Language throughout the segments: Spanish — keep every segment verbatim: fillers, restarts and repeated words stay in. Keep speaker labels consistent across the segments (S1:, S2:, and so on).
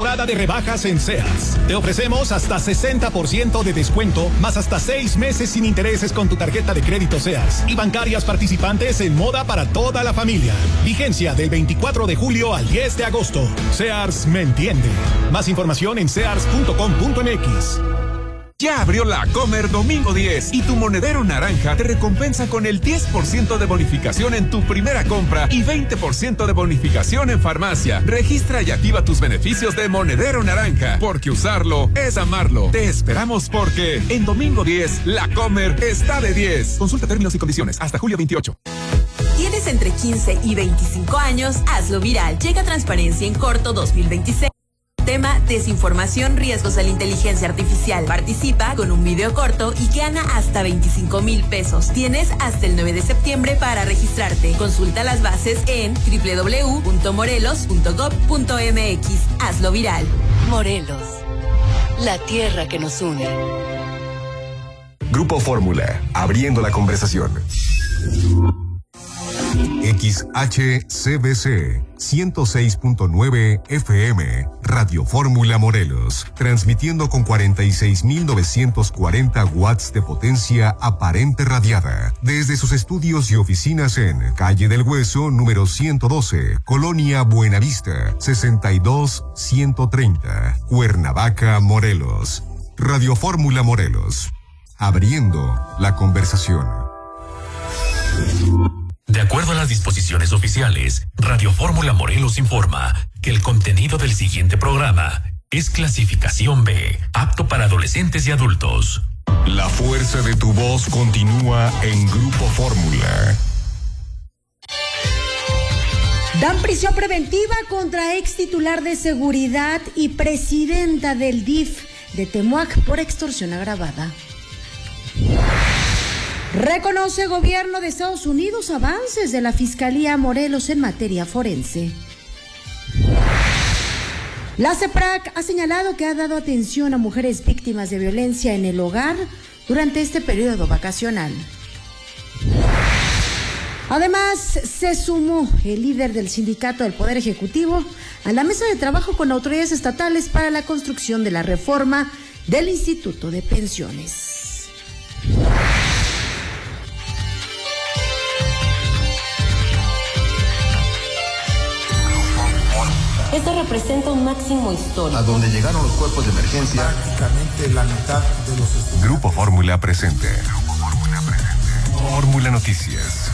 S1: temporada de rebajas en Sears. Te ofrecemos hasta sesenta por ciento de descuento, más hasta seis meses sin intereses con tu tarjeta de crédito Sears y bancarias participantes en moda para toda la familia. Vigencia del veinticuatro de julio al diez de agosto. Sears me entiende. Más información en sears punto com punto m x.
S2: Ya abrió la Comer Domingo diez y tu monedero naranja te recompensa con el diez por ciento de bonificación en tu primera compra y veinte por ciento de bonificación en farmacia. Registra y activa tus beneficios de monedero naranja, porque usarlo es amarlo. Te esperamos porque en Domingo diez, la Comer está de diez. Consulta términos y condiciones hasta julio veintiocho.
S3: ¿Tienes entre quince y veinticinco años? Hazlo viral. Llega Transparencia en Corto dos mil veintiséis. Tema: desinformación, riesgos a la inteligencia artificial. Participa con un video corto y gana hasta veinticinco mil pesos. Tienes hasta el nueve de septiembre para registrarte. Consulta las bases en doble u doble u doble u punto morelos punto gob punto m x. Hazlo viral.
S4: Morelos, la tierra que nos une.
S5: Grupo Fórmula, abriendo la conversación. X H C B C ciento seis punto nueve F M, Radio Fórmula Morelos, transmitiendo con cuarenta y seis mil novecientos cuarenta watts de potencia aparente radiada, desde sus estudios y oficinas en Calle del Hueso, número ciento doce, Colonia Buenavista, sesenta y dos ciento treinta, Cuernavaca, Morelos. Radio Fórmula Morelos, abriendo la conversación.
S6: De acuerdo a las disposiciones oficiales, Radio Fórmula Morelos informa que el contenido del siguiente programa es clasificación B, apto para adolescentes y adultos.
S5: La fuerza de tu voz continúa en Grupo Fórmula.
S7: Dan prisión preventiva contra ex titular de seguridad y presidenta del D I F de Temuac por extorsión agravada. Reconoce gobierno de Estados Unidos avances de la Fiscalía Morelos en materia forense. La CEPRAC ha señalado que ha dado atención a mujeres víctimas de violencia en el hogar durante este periodo vacacional. Además, se sumó el líder del sindicato del Poder Ejecutivo a la mesa de trabajo con autoridades estatales para la construcción de la reforma del Instituto de Pensiones.
S8: Esto representa un máximo histórico.
S9: A donde llegaron los cuerpos de emergencia.
S10: Prácticamente la mitad de los estudiantes.
S5: Grupo Fórmula presente. Grupo Fórmula presente. Fórmula Noticias.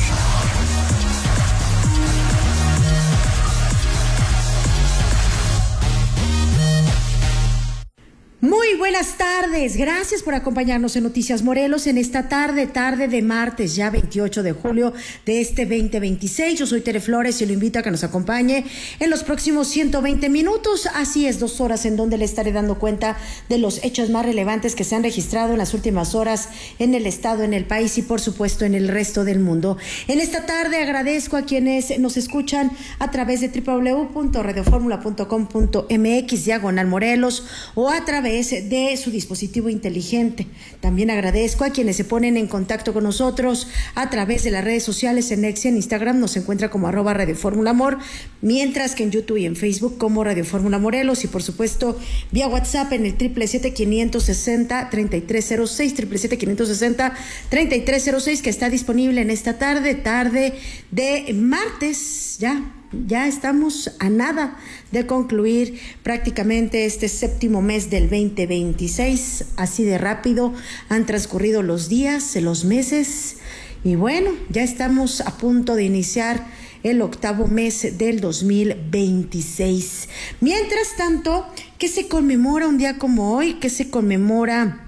S7: Muy buenas tardes, gracias por acompañarnos en Noticias Morelos en esta tarde, tarde de martes, ya veintiocho de julio de este veinte veintiséis. Yo soy Tere Flores y lo invito a que nos acompañe en los próximos ciento veinte minutos. Así es, dos horas en donde le estaré dando cuenta de los hechos más relevantes que se han registrado en las últimas horas en el estado, en el país y por supuesto en el resto del mundo. En esta tarde agradezco a quienes nos escuchan a través de doble u doble u doble u punto radio fórmula punto com punto m x diagonal Morelos o a través de su dispositivo inteligente. También agradezco a quienes se ponen en contacto con nosotros a través de las redes sociales. En X, en Instagram nos encuentra como arroba Radio Fórmula Amor, mientras que en YouTube y en Facebook como Radio Fórmula Morelos y por supuesto vía WhatsApp en el triple siete quinientos sesenta treinta y tres cero seis, triple siete quinientos sesenta treinta y tres cero seis, que está disponible en esta tarde, tarde de martes. Ya Ya estamos a nada de concluir prácticamente este séptimo mes del veinte veintiséis. Así de rápido han transcurrido los días, los meses. Y bueno, ya estamos a punto de iniciar el octavo mes del dos mil veintiséis. Mientras tanto, ¿qué se conmemora un día como hoy? ¿Qué se conmemora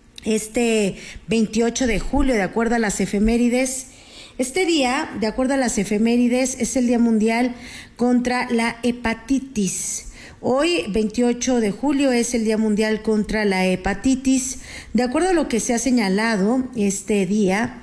S7: este veintiocho de julio de acuerdo a las efemérides? Este día, de acuerdo a las efemérides, es el Día Mundial contra la Hepatitis. Hoy, veintiocho de julio, es el Día Mundial contra la Hepatitis. De acuerdo a lo que se ha señalado este día,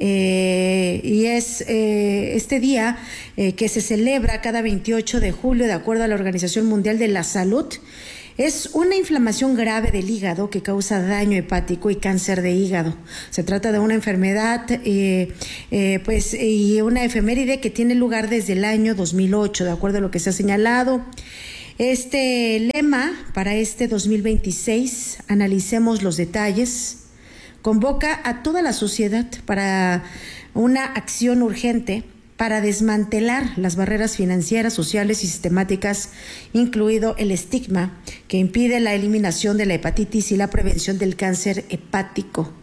S7: eh, y es eh, este día eh, que se celebra cada veintiocho de julio, de acuerdo a la Organización Mundial de la Salud, es una inflamación grave del hígado que causa daño hepático y cáncer de hígado. Se trata de una enfermedad eh, eh, pues, y una efeméride que tiene lugar desde el año dos mil ocho, de acuerdo a lo que se ha señalado. Este lema para este dos mil veintiséis, analicemos los detalles, convoca a toda la sociedad para una acción urgente para desmantelar las barreras financieras, sociales y sistemáticas, incluido el estigma que impide la eliminación de la hepatitis y la prevención del cáncer hepático.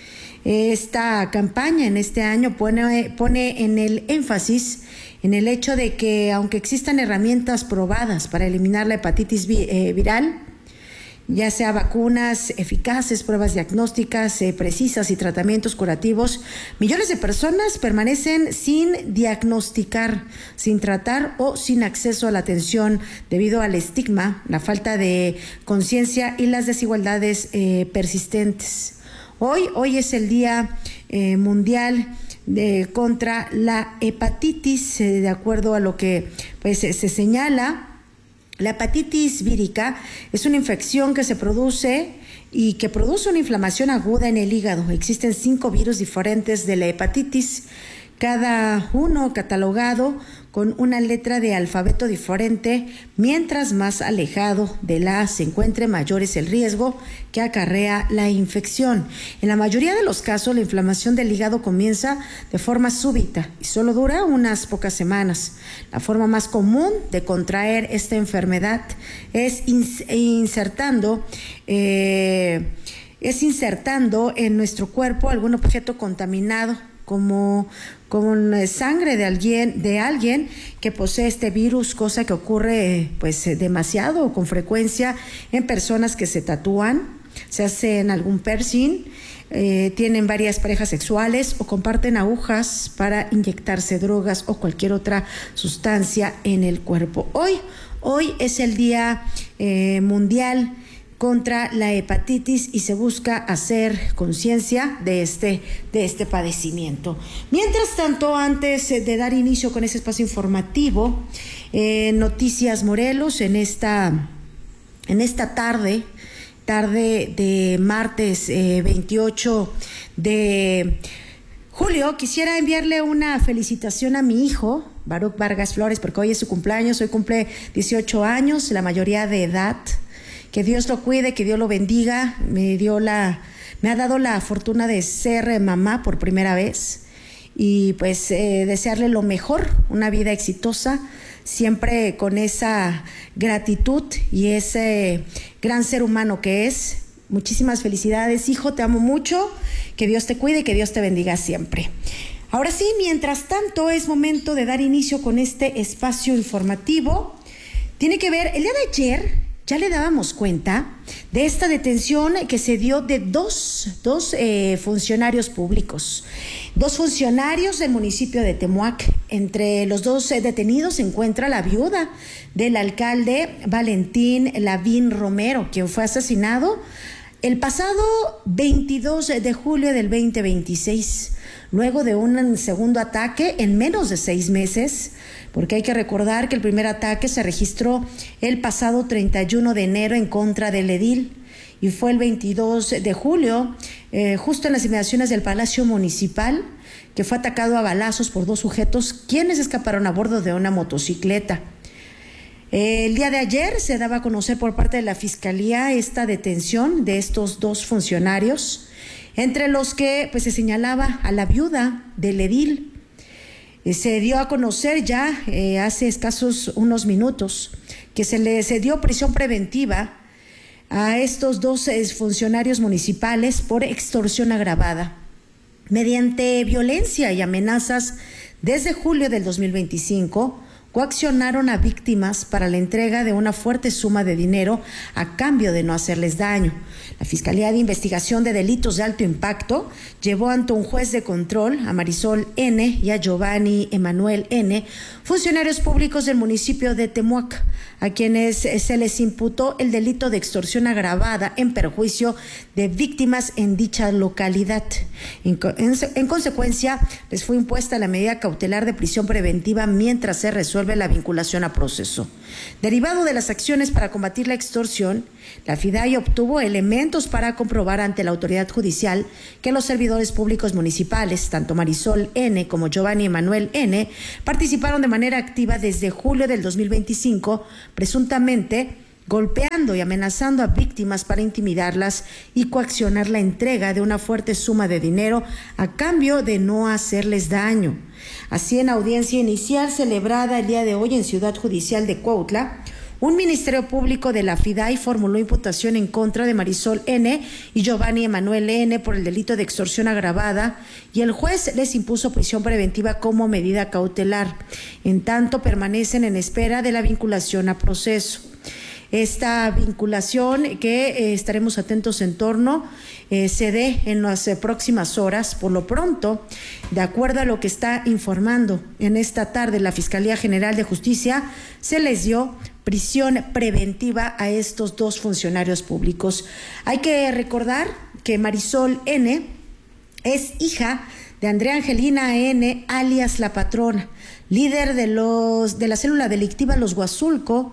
S7: Esta campaña en este año pone, pone en el énfasis en el hecho de que aunque existan herramientas probadas para eliminar la hepatitis vi, eh, viral, ya sea vacunas eficaces, pruebas diagnósticas eh, precisas y tratamientos curativos, millones de personas permanecen sin diagnosticar, sin tratar o sin acceso a la atención debido al estigma, la falta de conciencia y las desigualdades eh, persistentes. Hoy, hoy es el Día eh, Mundial de, contra la hepatitis, eh, de acuerdo a lo que pues, se señala. La hepatitis vírica es una infección que se produce y que produce una inflamación aguda en el hígado. Existen cinco virus diferentes de la hepatitis, cada uno catalogado con una letra de alfabeto diferente. Mientras más alejado de la se encuentre, mayor es el riesgo que acarrea la infección. En la mayoría de los casos, la inflamación del hígado comienza de forma súbita y solo dura unas pocas semanas. La forma más común de contraer esta enfermedad es insertando, eh, es insertando en nuestro cuerpo algún objeto contaminado, como con sangre de alguien, de alguien que posee este virus, cosa que ocurre pues demasiado o con frecuencia en personas que se tatúan, se hacen algún piercing, eh, tienen varias parejas sexuales o comparten agujas para inyectarse drogas o cualquier otra sustancia en el cuerpo. Hoy, hoy es el Día eh, Mundial contra la hepatitis y se busca hacer conciencia de este, de este padecimiento. Mientras tanto, antes de dar inicio con ese espacio informativo, eh, Noticias Morelos, en esta, en esta tarde, tarde de martes eh, veintiocho de julio, quisiera enviarle una felicitación a mi hijo, Baruch Vargas Flores, porque hoy es su cumpleaños, hoy cumple dieciocho años, la mayoría de edad. Que Dios lo cuide, que Dios lo bendiga. Me dio la, me ha dado la fortuna de ser mamá por primera vez y pues eh, desearle lo mejor, una vida exitosa, siempre con esa gratitud y ese gran ser humano que es. Muchísimas felicidades, hijo, te amo mucho, que Dios te cuide y que Dios te bendiga siempre. Ahora sí, mientras tanto, es momento de dar inicio con este espacio informativo. Tiene que ver, el día de ayer ya le dábamos cuenta de esta detención que se dio de dos, dos eh, funcionarios públicos, dos funcionarios del municipio de Temuac. Entre los dos eh, detenidos se encuentra la viuda del alcalde Valentín Lavín Romero, quien fue asesinado el pasado veintidós de julio del veinte veintiséis, luego de un segundo ataque en menos de seis meses, porque hay que recordar que el primer ataque se registró el pasado treinta y uno de enero en contra del edil y fue el veintidós de julio, eh, justo en las inmediaciones del Palacio Municipal, que fue atacado a balazos por dos sujetos quienes escaparon a bordo de una motocicleta. El día de ayer se daba a conocer por parte de la Fiscalía esta detención de estos dos funcionarios, entre los que pues se señalaba a la viuda del edil. Se dio a conocer ya eh, hace escasos unos minutos que se le se dio prisión preventiva a estos dos eh, funcionarios municipales por extorsión agravada mediante violencia y amenazas. Desde julio del dos mil veinticinco coaccionaron a víctimas para la entrega de una fuerte suma de dinero a cambio de no hacerles daño. La Fiscalía de Investigación de Delitos de Alto Impacto llevó ante un juez de control a Marisol N. y a Giovanni Emanuel N., funcionarios públicos del municipio de Temuac, a quienes se les imputó el delito de extorsión agravada en perjuicio de víctimas en dicha localidad. En, en, en consecuencia, les fue impuesta la medida cautelar de prisión preventiva mientras se resuelve resuelve la vinculación a proceso. Derivado de las acciones para combatir la extorsión, la FIDAI obtuvo elementos para comprobar ante la autoridad judicial que los servidores públicos municipales, tanto Marisol N. como Giovanni Emanuel N., participaron de manera activa desde julio del dos mil veinticinco, presuntamente golpeando y amenazando a víctimas para intimidarlas y coaccionar la entrega de una fuerte suma de dinero a cambio de no hacerles daño. Así, en audiencia inicial celebrada el día de hoy en Ciudad Judicial de Cuautla, un Ministerio Público de la FIDAI formuló imputación en contra de Marisol N. y Giovanni Emanuel N. por el delito de extorsión agravada, y el juez les impuso prisión preventiva como medida cautelar. En tanto, permanecen en espera de la vinculación a proceso. Esta vinculación que eh, estaremos atentos en torno eh, se dé en las eh, próximas horas. Por lo pronto, de acuerdo a lo que está informando en esta tarde la Fiscalía General de Justicia, se les dio prisión preventiva a estos dos funcionarios públicos. Hay que recordar que Marisol N. es hija de Andrea Angelina N., alias La Patrona, líder de, los, de la célula delictiva Los Huazulco,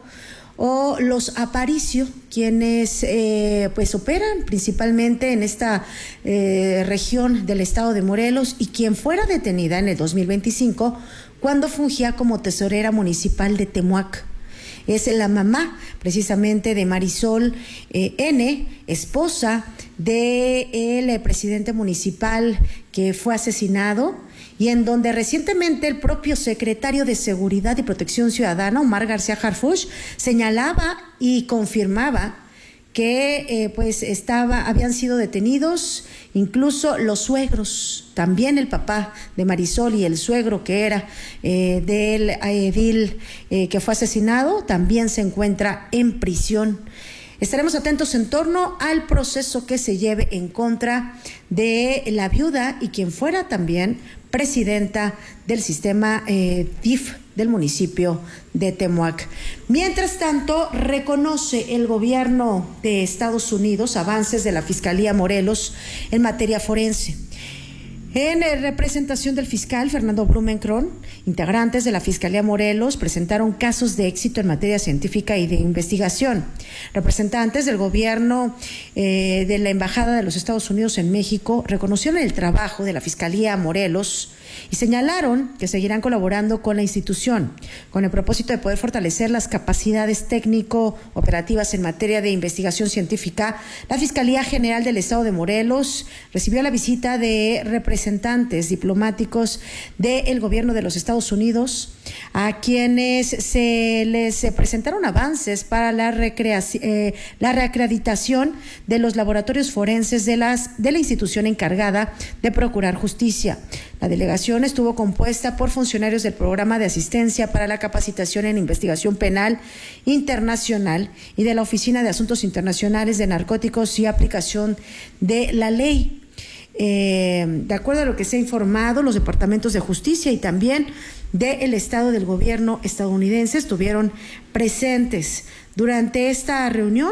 S7: o los Aparicio, quienes eh, pues operan principalmente en esta eh, región del estado de Morelos, y quien fuera detenida en el dos mil veinticinco cuando fungía como tesorera municipal de Temuac. Es la mamá precisamente de Marisol eh, N., esposa del de presidente municipal que fue asesinado, y en donde recientemente el propio secretario de Seguridad y Protección Ciudadana, Omar García Harfuch, señalaba y confirmaba que eh, pues estaba, habían sido detenidos incluso los suegros, también el papá de Marisol y el suegro que era eh, del edil eh, que fue asesinado, también se encuentra en prisión. Estaremos atentos en torno al proceso que se lleve en contra de la viuda y quien fuera también presidenta del sistema eh, D I F del municipio de Temuac. Mientras tanto, reconoce el gobierno de Estados Unidos avances de la Fiscalía Morelos en materia forense. En representación del fiscal Fernando Blumenkron, integrantes de la Fiscalía Morelos presentaron casos de éxito en materia científica y de investigación. Representantes del gobierno eh, de la Embajada de los Estados Unidos en México reconocieron el trabajo de la Fiscalía Morelos y señalaron que seguirán colaborando con la institución con el propósito de poder fortalecer las capacidades técnico-operativas en materia de investigación científica. La Fiscalía General del Estado de Morelos recibió la visita de representantes diplomáticos del gobierno de los Estados Unidos, a quienes se les presentaron avances para la, recreación, eh, la reacreditación de los laboratorios forenses de, las, de la institución encargada de procurar justicia. La delegación estuvo compuesta por funcionarios del Programa de Asistencia para la Capacitación en Investigación Penal Internacional y de la Oficina de Asuntos Internacionales de Narcóticos y Aplicación de la Ley. Eh, de acuerdo a lo que se ha informado, los departamentos de justicia y también del Estado del gobierno estadounidense estuvieron presentes. Durante esta reunión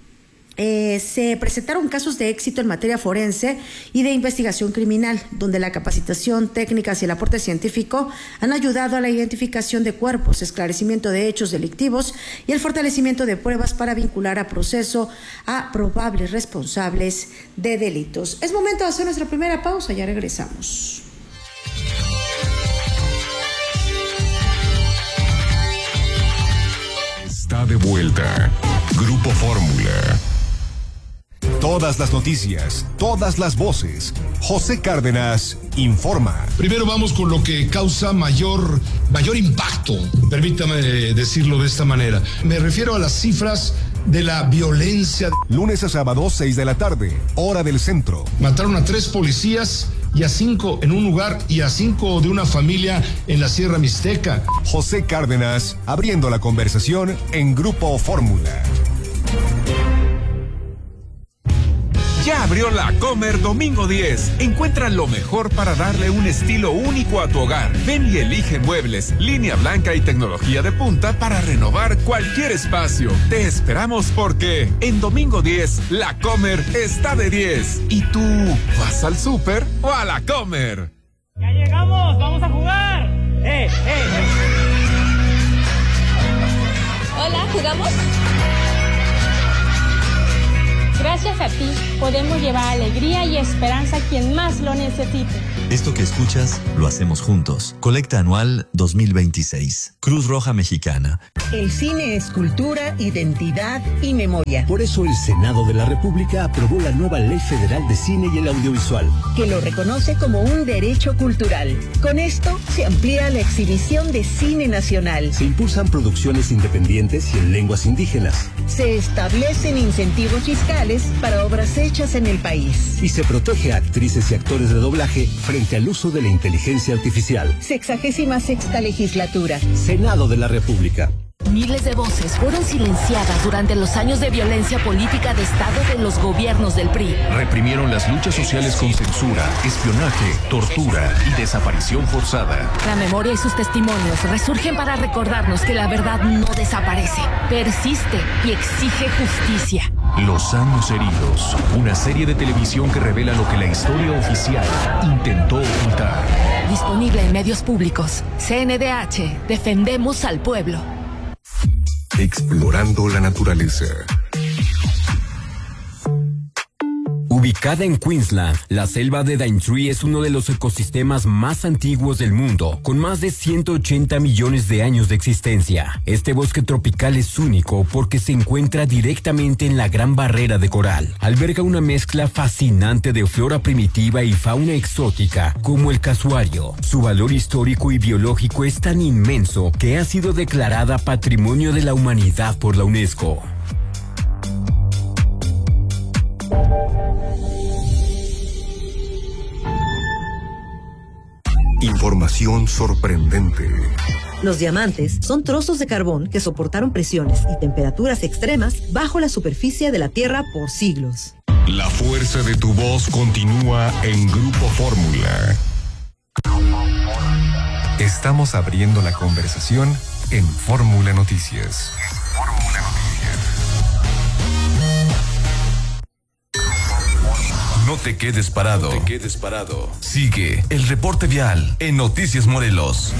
S7: eh, se presentaron casos de éxito en materia forense y de investigación criminal, donde la capacitación, técnicas y el aporte científico han ayudado a la identificación de cuerpos, esclarecimiento de hechos delictivos y el fortalecimiento de pruebas para vincular a proceso a probables responsables de delitos. Es momento de hacer nuestra primera pausa, ya regresamos.
S5: Está de vuelta Grupo Fórmula.
S1: Todas las noticias, todas las voces. José Cárdenas informa.
S11: Primero vamos con lo que causa mayor, mayor impacto, permítame decirlo de esta manera. Me refiero a las cifras de la violencia.
S1: Lunes a sábado, seis de la tarde, hora del centro.
S11: Mataron a tres policías y a cinco en un lugar y a cinco de una familia en la Sierra Mixteca.
S1: José Cárdenas abriendo la conversación en Grupo Fórmula.
S2: Ya abrió la Comer Domingo diez. Encuentra lo mejor para darle un estilo único a tu hogar. Ven y elige muebles, línea blanca y tecnología de punta para renovar cualquier espacio. Te esperamos porque en Domingo diez, la Comer está de diez. ¿Y tú vas al súper o a la Comer?
S12: ¡Ya llegamos! ¡Vamos a jugar! ¡Eh, eh! Hola, ¿jugamos?
S13: Gracias a ti podemos llevar alegría y esperanza a quien más lo necesite.
S14: Esto que escuchas lo hacemos juntos. Colecta anual dos mil veintiséis. Cruz Roja Mexicana.
S15: El cine es cultura, identidad y memoria.
S16: Por eso el Senado de la República aprobó la nueva Ley Federal de Cine y el Audiovisual,
S15: que lo reconoce como un derecho cultural. Con esto se amplía la exhibición de cine nacional.
S16: Se impulsan producciones independientes y en lenguas indígenas.
S15: Se establecen incentivos fiscales para obras hechas en el país.
S16: Y se protege a actrices y actores de doblaje frente al uso de la inteligencia artificial.
S15: Sexagésima sexta legislatura.
S16: Senado de la República.
S17: Miles de voces fueron silenciadas durante los años de violencia política de Estado de los gobiernos del P R I.
S18: Reprimieron las luchas sociales con censura, espionaje, tortura y desaparición forzada.
S17: La memoria y sus testimonios resurgen para recordarnos que la verdad no desaparece, persiste y exige justicia.
S18: Los años heridos, una serie de televisión que revela lo que la historia oficial intentó ocultar.
S17: Disponible en medios públicos. C N D H, defendemos al pueblo.
S5: Explorando la naturaleza.
S19: Ubicada en Queensland, la selva de Daintree es uno de los ecosistemas más antiguos del mundo, con más de ciento ochenta millones de años de existencia. Este bosque tropical es único porque se encuentra directamente en la Gran Barrera de Coral. Alberga una mezcla fascinante de flora primitiva y fauna exótica, como el casuario. Su valor histórico y biológico es tan inmenso que ha sido declarada Patrimonio de la Humanidad por la UNESCO.
S5: Información sorprendente.
S20: Los diamantes son trozos de carbón que soportaron presiones y temperaturas extremas bajo la superficie de la Tierra por siglos.
S5: La fuerza de tu voz continúa en Grupo Fórmula. Estamos abriendo la conversación en Fórmula Noticias. Fórmula Noticias.
S18: No te quedes parado. No te quedes parado. Sigue el reporte vial en Noticias Morelos.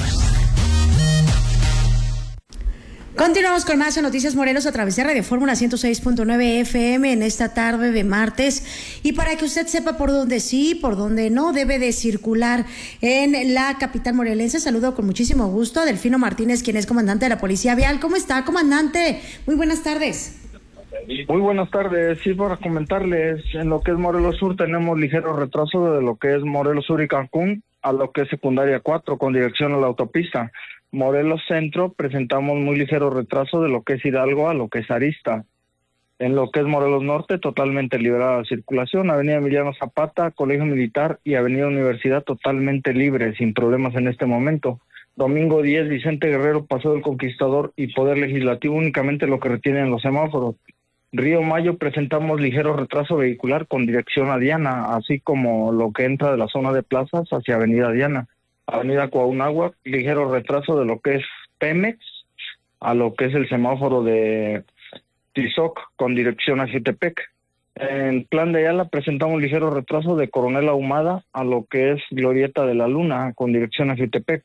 S7: Continuamos con más en Noticias Morelos a través de Radio Fórmula ciento seis punto nueve F M en esta tarde de martes. Y para que usted sepa por dónde sí, por dónde no debe de circular en la capital morelense, saludo con muchísimo gusto a Delfino Martínez, quien es comandante de la Policía Vial. ¿Cómo está, comandante? Muy buenas tardes.
S21: Muy buenas tardes. Sí, para comentarles, en lo que es Morelos Sur tenemos ligero retraso de lo que es Morelos Sur y Cancún a lo que es secundaria cuatro con dirección a la autopista. Morelos Centro presentamos muy ligero retraso de lo que es Hidalgo a lo que es Arista. En lo que es Morelos Norte, totalmente liberada la circulación. Avenida Emiliano Zapata, Colegio Militar y Avenida Universidad totalmente libre, sin problemas en este momento. Domingo diez, Vicente Guerrero, Paseo del Conquistador y Poder Legislativo, únicamente lo que retienen los semáforos. Río Mayo presentamos ligero retraso vehicular con dirección a Diana, así como lo que entra de la zona de plazas hacia Avenida Diana. Avenida Cuauhnáhuac, ligero retraso de lo que es Pemex a lo que es el semáforo de Tizoc con dirección a Jutepec. En Plan de Ayala presentamos ligero retraso de Coronel Ahumada a lo que es Glorieta de la Luna con dirección a Jutepec.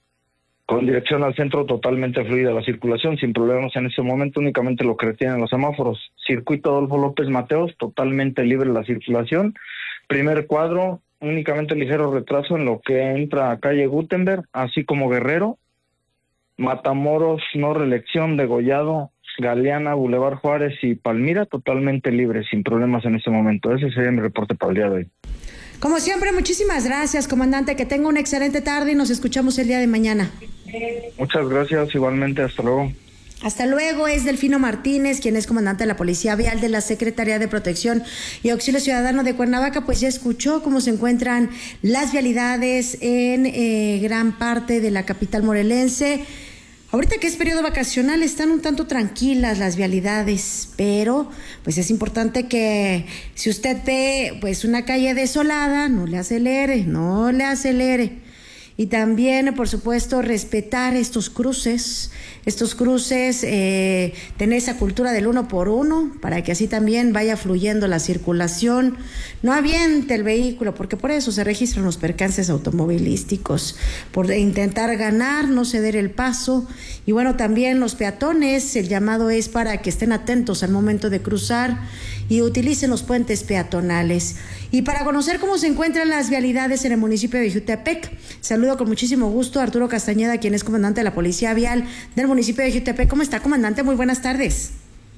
S21: Con dirección al centro totalmente fluida la circulación, sin problemas en este momento, únicamente lo que retienen los semáforos. Circuito Adolfo López Mateos, totalmente libre la circulación. Primer cuadro, únicamente ligero retraso en lo que entra a calle Gutenberg, así como Guerrero. Matamoros, no reelección, Degollado, Galeana, Boulevard Juárez y Palmira, totalmente libre, sin problemas en este momento. Ese sería mi reporte para el día de hoy.
S7: Como siempre, muchísimas gracias, comandante. Que tenga una excelente tarde y nos escuchamos el día de mañana.
S21: Muchas gracias, igualmente, hasta luego.
S7: Hasta luego. Es Delfino Martínez, quien es comandante de la Policía Vial de la Secretaría de Protección y Auxilio Ciudadano de Cuernavaca. Pues ya escuchó cómo se encuentran las vialidades en eh, gran parte de la capital morelense. Ahorita que es periodo vacacional están un tanto tranquilas las vialidades, pero pues es importante que si usted ve pues una calle desolada, no le acelere, no le acelere. y también, por supuesto, respetar estos cruces, estos cruces, eh, tener esa cultura del uno por uno, para que así también vaya fluyendo la circulación. No aviente el vehículo, porque por eso se registran los percances automovilísticos, por intentar ganar, no ceder el paso. Y bueno, también los peatones, el llamado es para que estén atentos al momento de cruzar y utilicen los puentes peatonales. Y para conocer cómo se encuentran las vialidades en el municipio de Jutepec, saludo con muchísimo gusto a Arturo Castañeda, quien es comandante de la Policía Vial del municipio de Jutepec. ¿Cómo está, comandante? Muy buenas tardes.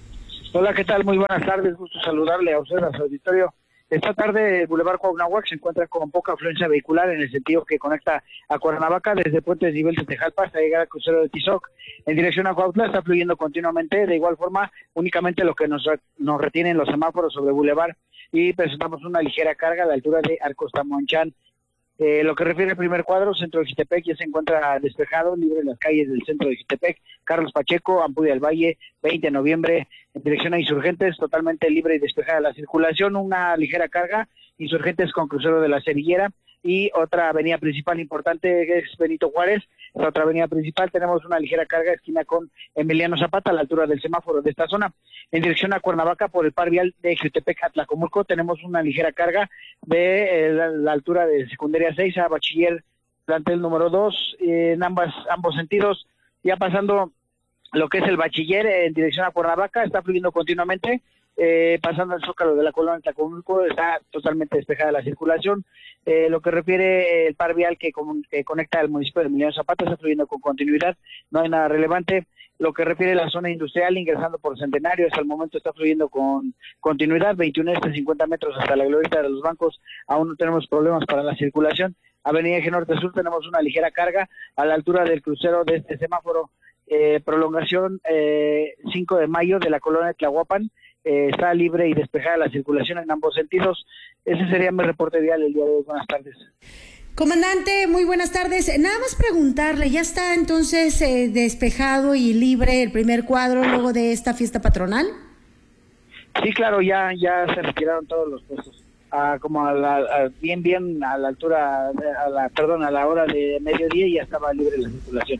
S12: Hola, ¿qué tal? Muy buenas tardes, gusto saludarle a usted, a su auditorio. Esta tarde el Boulevard Cuauhnáhuac se encuentra con poca afluencia vehicular en el sentido que conecta a Cuernavaca desde Puente Desnivel de Tejalpa hasta llegar al crucero de Tizoc. En dirección a Cuautla está fluyendo continuamente, de igual forma únicamente lo que nos, nos retienen los semáforos sobre Boulevard, y presentamos una ligera carga a la altura de Arcos Tamonchán. Eh, lo que refiere al primer cuadro, centro de Jutepec ya se encuentra despejado, libre en las calles del centro de Jutepec, Carlos Pacheco, Ampudia del Valle, veinte de noviembre, en dirección a Insurgentes, totalmente libre y despejada la circulación, una ligera carga, Insurgentes con crucero de la Cerillera, y otra avenida principal importante es Benito Juárez. La otra avenida principal tenemos una ligera carga, esquina con Emiliano Zapata, a la altura del semáforo de esta zona. En dirección a Cuernavaca, por el par vial de Jutepec a Tlacomulco, tenemos una ligera carga de eh, la, la altura de secundaria seis a bachiller plantel número dos, eh, en ambas ambos sentidos. Ya pasando lo que es el bachiller, eh, en dirección a Cuernavaca, está fluyendo continuamente. Eh, pasando el Zócalo de la colonia Tlacomulco, está totalmente despejada la circulación. Eh, lo que refiere eh, el par vial que, com que conecta al municipio de Emiliano Zapata, está fluyendo con continuidad, no hay nada relevante. Lo que refiere a la zona industrial, ingresando por Centenario, hasta el momento está fluyendo con continuidad, veintiuno este, cincuenta metros hasta la glorieta de los bancos, aún no tenemos problemas para la circulación. Avenida Eje Norte Sur tenemos una ligera carga a la altura del crucero de este semáforo. Eh, prolongación eh, cinco de mayo de la colonia de Tlahuapan, eh, está libre y despejada la circulación en ambos sentidos. Ese sería mi reporte vial el día de hoy. Buenas tardes.
S7: Comandante, muy buenas tardes. Nada más preguntarle, ¿ya está entonces eh, despejado y libre el primer cuadro luego de esta fiesta patronal?
S12: Sí, claro, ya ya se retiraron todos los puestos. Ah, como a la, a, bien, bien a la altura, a la, perdón, a la hora de mediodía ya estaba libre la circulación.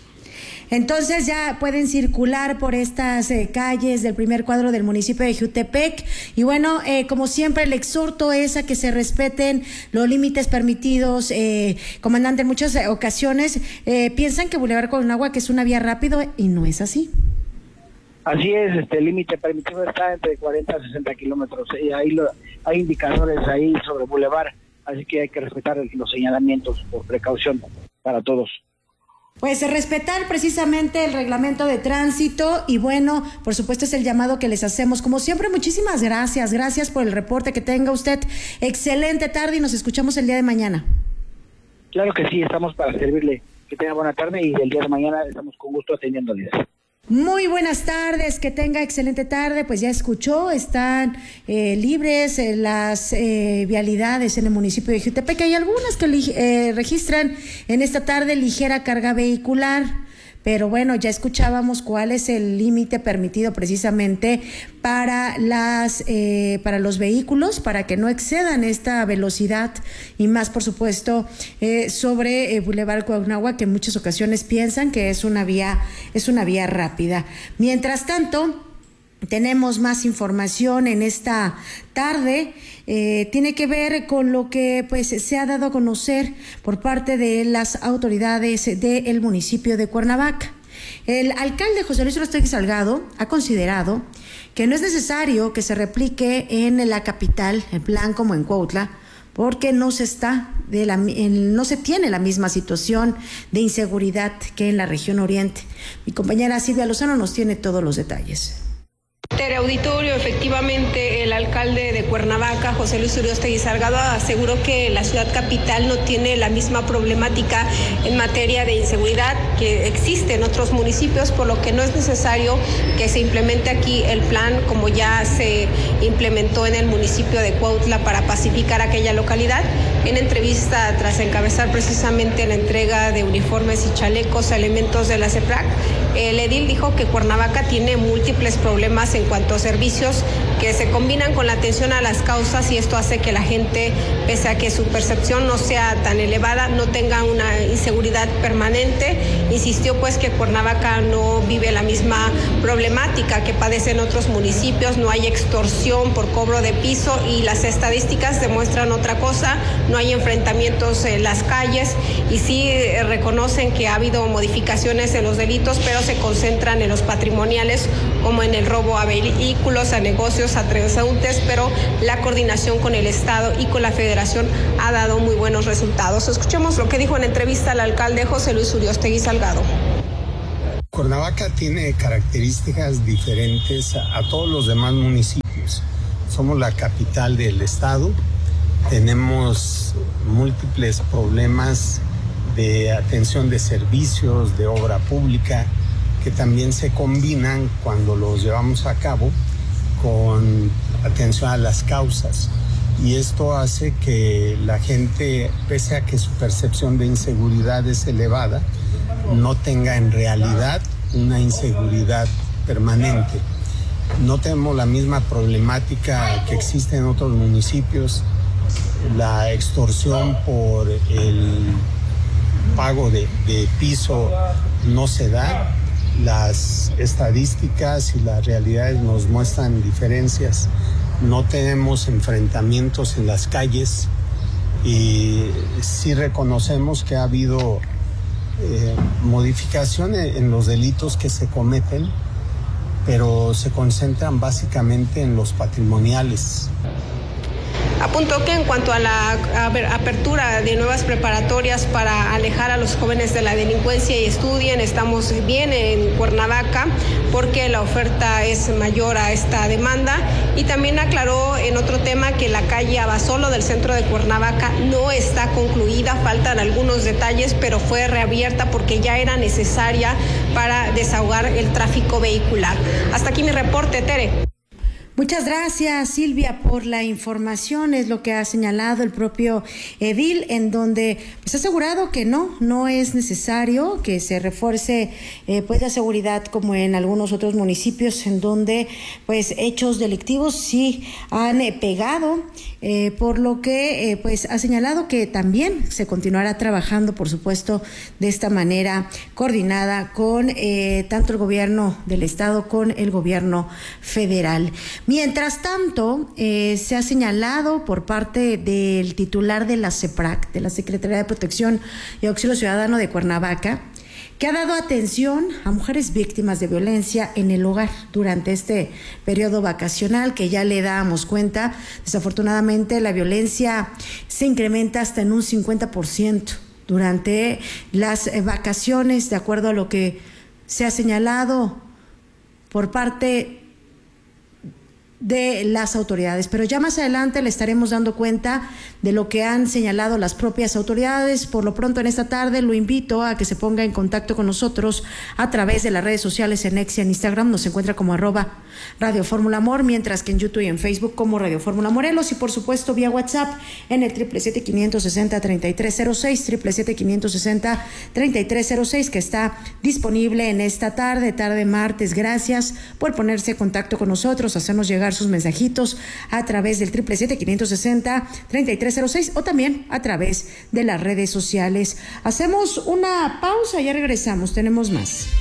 S7: Entonces ya pueden circular por estas eh, calles del primer cuadro del municipio de Jutepec. Y bueno, eh, como siempre, el exhorto es a que se respeten los límites permitidos. Eh, comandante, en muchas ocasiones eh, piensan que Boulevard Cuauhnáhuac es una vía rápido y no es así.
S12: Así es, este el límite permitido está entre cuarenta a sesenta kilómetros. Y ahí lo, hay indicadores ahí sobre Boulevard, así que hay que respetar los señalamientos por precaución para todos.
S7: Pues respetar precisamente el reglamento de tránsito y bueno, por supuesto es el llamado que les hacemos. Como siempre, muchísimas gracias, gracias por el reporte, que tenga usted excelente tarde y nos escuchamos el día de mañana.
S12: Claro que sí, estamos para servirle, que tenga buena tarde y el día de mañana estamos con gusto atendiéndoles.
S7: Muy buenas tardes, que tenga excelente tarde. Pues ya escuchó, están eh, libres eh, las eh, vialidades en el municipio de Jutepec. Hay algunas que eh, registran en esta tarde ligera carga vehicular, pero bueno, ya escuchábamos cuál es el límite permitido precisamente para las eh, para los vehículos, para que no excedan esta velocidad y más, por supuesto, eh, sobre eh, Boulevard Cuauhnáhuac, que en muchas ocasiones piensan que es una vía es una vía rápida. Mientras tanto, tenemos más información en esta tarde. Eh, tiene que ver con lo que pues se ha dado a conocer por parte de las autoridades del municipio de Cuernavaca. El alcalde José Luis Orostegui Salgado ha considerado que no es necesario que se replique en la capital el plan como en Cuautla, porque no se está de la, en, no se tiene la misma situación de inseguridad que en la región oriente. Mi compañera Silvia Lozano nos tiene todos los detalles.
S22: Auditorio, efectivamente, el alcalde de Cuernavaca, José Luis Orostegui Salgado, aseguró que la ciudad capital no tiene la misma problemática en materia de inseguridad que existe en otros municipios, por lo que no es necesario que se implemente aquí el plan como ya se implementó en el municipio de Cuautla para pacificar aquella localidad. En entrevista tras encabezar precisamente la entrega de uniformes y chalecos a elementos de la CEPRAC, el edil dijo que Cuernavaca tiene múltiples problemas en cuanto a servicios, que se combinan con la atención a las causas y esto hace que la gente, pese a que su percepción no sea tan elevada, no tenga una inseguridad permanente. Insistió pues que Cuernavaca no vive la misma problemática que padecen otros municipios, no hay extorsión por cobro de piso y las estadísticas demuestran otra cosa, no hay enfrentamientos en las calles y sí eh, reconocen que ha habido modificaciones en los delitos, pero se concentran en los patrimoniales como en el robo a vehículos, a negocios, a transeúntes, pero la coordinación con el Estado y con la Federación ha dado muy buenos resultados. Escuchemos lo que dijo en entrevista al alcalde José Luis Uriostegui Salgado.
S3: Cuernavaca tiene características diferentes a, a todos los demás municipios. Somos la capital del estado, tenemos múltiples problemas de atención de servicios, de obra pública, que también se combinan cuando los llevamos a cabo con atención a las causas. Y esto hace que la gente, pese a que su percepción de inseguridad es elevada, no tenga en realidad una inseguridad permanente. No tenemos la misma problemática que existe en otros municipios. La extorsión por el pago de, de piso no se da. Las estadísticas y las realidades nos muestran diferencias. No tenemos enfrentamientos en las calles y sí reconocemos que ha habido eh, modificaciones en los delitos que se cometen, pero se concentran básicamente en los patrimoniales.
S22: Apuntó que en cuanto a la apertura de nuevas preparatorias para alejar a los jóvenes de la delincuencia y estudien, estamos bien en Cuernavaca porque la oferta es mayor a esta demanda. Y también aclaró en otro tema que la calle Abasolo del centro de Cuernavaca no está concluida, faltan algunos detalles, pero fue reabierta porque ya era necesaria para desahogar el tráfico vehicular. Hasta aquí mi reporte, Tere.
S7: Muchas gracias, Silvia, por la información. Es lo que ha señalado el propio edil, en donde pues, ha asegurado que no, no es necesario que se refuerce eh, pues la seguridad como en algunos otros municipios en donde pues hechos delictivos sí han eh, pegado, eh, por lo que eh, pues ha señalado que también se continuará trabajando, por supuesto, de esta manera coordinada con eh, tanto el gobierno del estado con el gobierno federal. Mientras tanto, eh, se ha señalado por parte del titular de la CEPRAC, de la Secretaría de Protección y Auxilio Ciudadano de Cuernavaca, que ha dado atención a mujeres víctimas de violencia en el hogar durante este periodo vacacional, que ya le dábamos cuenta. Desafortunadamente, la violencia se incrementa hasta en un cincuenta por ciento durante las vacaciones, de acuerdo a lo que se ha señalado por parte de las autoridades, pero ya más adelante le estaremos dando cuenta de lo que han señalado las propias autoridades. Por lo pronto en esta tarde lo invito a que se ponga en contacto con nosotros a través de las redes sociales. En X y en Instagram nos encuentra como arroba Radio Fórmula Amor, mientras que en YouTube y en Facebook como Radio Fórmula Morelos, y por supuesto vía WhatsApp en el triple siete quinientos sesenta treinta y tres cero seis, triple siete quinientos sesenta treinta y tres cero seis, que está disponible en esta tarde, tarde martes. Gracias por ponerse en contacto con nosotros, hacernos llegar sus mensajitos a través del triple siete quinientos sesenta treinta y tres cero seis o también a través de las redes sociales. Hacemos una pausa y ya regresamos, tenemos más.